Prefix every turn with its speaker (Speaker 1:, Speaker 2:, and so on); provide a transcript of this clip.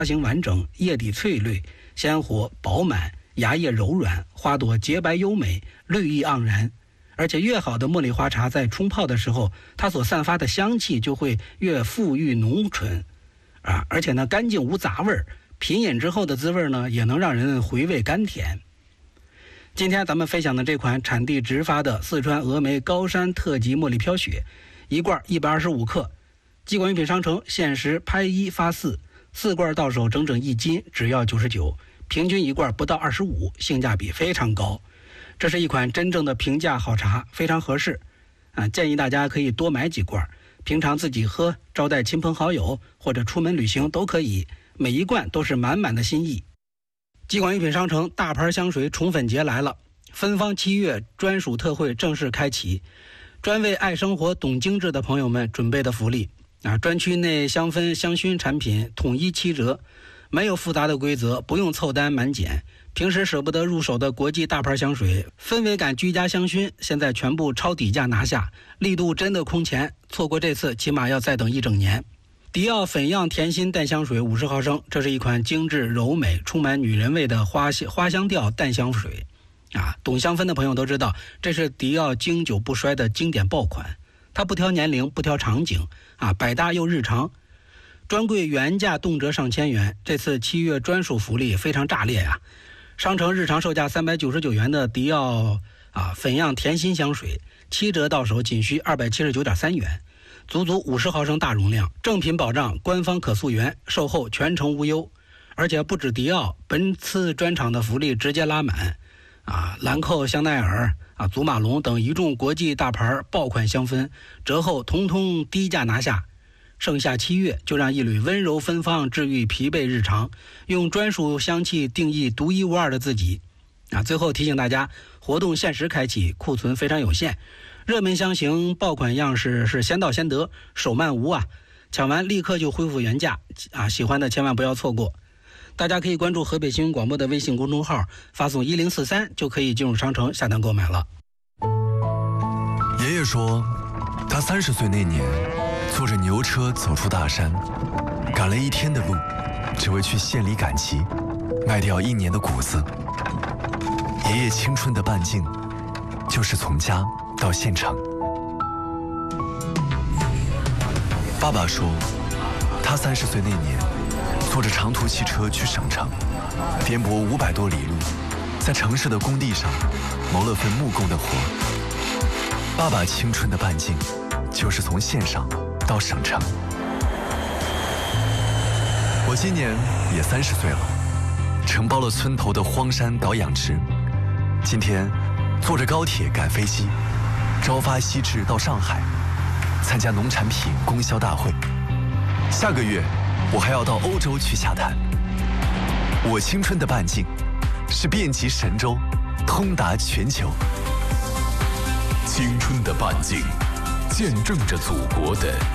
Speaker 1: 型完整，叶底翠绿，鲜活饱满，芽叶柔软，花朵洁白优美，绿意盎然。而且越好的茉莉花茶在冲泡的时候，它所散发的香气就会越馥郁浓醇而且呢干净无杂味，品饮之后的滋味呢也能让人回味甘甜。今天咱们分享的这款产地直发的四川峨眉高山特级茉莉飘雪，一罐125克，激广用品商城限时拍1发4，4罐到手整整1斤，只要99，平均一罐不到25，性价比非常高。这是一款真正的平价好茶，非常合适建议大家可以多买几罐，平常自己喝，招待亲朋好友或者出门旅行都可以，每一罐都是满满的心意。激广用品商城大牌香水宠粉节来了，芬芳7月专属特惠正式开启，专为爱生活懂精致的朋友们准备的福利专区内香氛香薰产品统一7折，没有复杂的规则，不用凑单满减。平时舍不得入手的国际大牌香水，氛围感居家香薰，现在全部超底价拿下，力度真的空前，错过这次起码要再等1整年。迪奥粉漾甜心淡香水50毫升，这是一款精致柔美充满女人味的花香调淡香水懂香氛的朋友都知道，这是迪奥经久不衰的经典爆款，它不挑年龄不挑场景百搭又日常，专柜原价动辄上千元，这次7月专属福利非常炸裂商城日常售价399元的迪奥粉漾甜心香水，7折到手仅需279.3元，足足50毫升大容量，正品保障，官方可溯源，售后全程无忧。而且不止迪奥，本次专场的福利直接拉满兰蔻、香奈儿祖马龙等一众国际大牌爆款香氛，折后统统低价拿下。盛夏7月，就让一缕温柔芬芳治愈疲惫日常，用专属香气定义独一无二的自己最后提醒大家，活动限时开启，库存非常有限，热门香型爆款样式是先到先得，手慢无抢完立刻就恢复原价喜欢的千万不要错过。大家可以关注河北新闻广播的微信公众号，发送1043就可以进入商城下单购买了。
Speaker 2: 爷爷说，他30岁那年坐着牛车走出大山，赶了1天的路，只为去县里赶集，卖掉1年的谷子。爷爷青春的半径，就是从家到县城。爸爸说，他30岁那年，坐着长途汽车去省城，颠簸500多里路，在城市的工地上谋了份木工的活。爸爸青春的半径，就是从县上到省城。我今年也30岁了，承包了村头的荒山搞养殖。今天坐着高铁赶飞机，朝发夕至到上海，参加农产品供销大会。下个月我还要到欧洲去洽谈。我青春的半径是遍及神州，通达全球。
Speaker 3: 青春的半径，见证着祖国的